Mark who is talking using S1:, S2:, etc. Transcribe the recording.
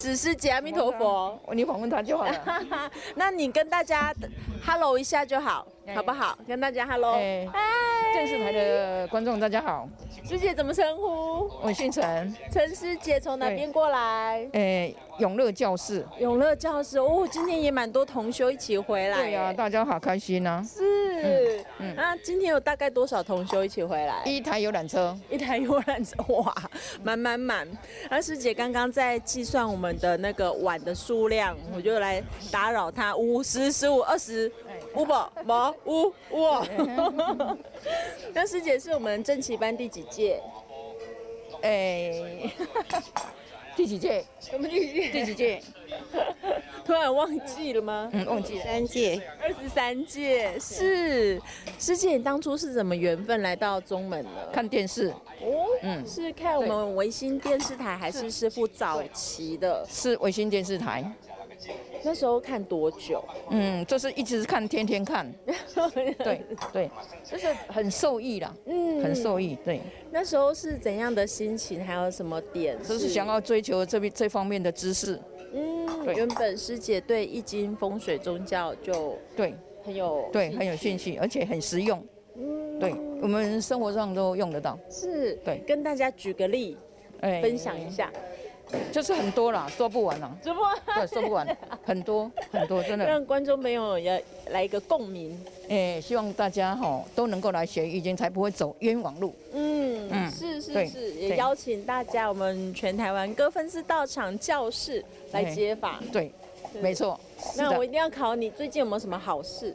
S1: 子师姐，阿弥陀佛。
S2: 你访问他就好了。
S1: 那你跟大家 hello 一下就好，好不好？跟大家 hello。
S2: 电视台的观众大家好，
S1: 师姐怎么称呼？
S2: 我姓陈，
S1: 陈师姐从哪边过来？
S2: 永乐教室。
S1: 永乐教室哦，今天也蛮多同修一起回来。
S2: 对呀，大家好开心啊。
S1: 是，那今天有大概多少同修一起回来？
S2: 一台游览车，
S1: 哇，满。而师姐刚刚在计算我们的那个碗的数量，我就来打扰她，5、10、15、20。五宝毛五哇！那师姐是我们正旗班第几届？
S2: 第几届？
S1: 我们第几届？突然忘记了吗？
S2: 忘记了。
S3: 3届
S1: ，23届。是师姐，你当初是怎么缘分来到中门的？
S2: 看电视。
S1: 是看我们维新电视台，还是师父早期的？
S2: 是维新电视台。
S1: 那时候看多久？
S2: 就是一直看，天天看。对，就是很受益啦。很受益。对。
S1: 那时候是怎样的心情？还有什么点？
S2: 就是想要追求这方面的知识。
S1: 原本师姐对易经、风水、宗教就很有
S2: 兴趣，而且很实用。对，我们生活上都用得到。
S1: 是。
S2: 对，
S1: 跟大家举个例，分享一下。
S2: 就是很多啦，说不完啦，
S1: 说不完，
S2: 对，说不完，很多，真的。
S1: 让观众朋友也来一个共鸣。
S2: 希望大家都能够来学易经，才不会走冤枉路。
S1: 是，也邀请大家，我们全台湾各分寺道场教室来接法。
S2: 对，没错。
S1: 那我一定要考你，最近有没有什么好事？